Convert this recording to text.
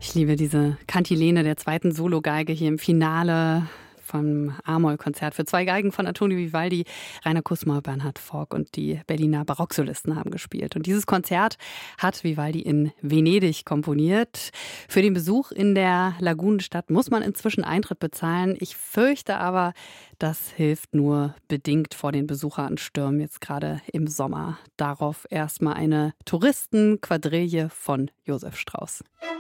Ich liebe diese Kantilene der zweiten Sologeige hier im Finale vom A-Moll-Konzert für 2 Geigen von Antonio Vivaldi. Rainer Kussmaul, Bernhard Forck und die Berliner Barocksolisten haben gespielt. Und dieses Konzert hat Vivaldi in Venedig komponiert. Für den Besuch in der Lagunenstadt muss man inzwischen Eintritt bezahlen. Ich fürchte aber, das hilft nur bedingt vor den Besucheranstürmen jetzt gerade im Sommer. Darauf erstmal eine Touristenquadrille von Josef Strauss.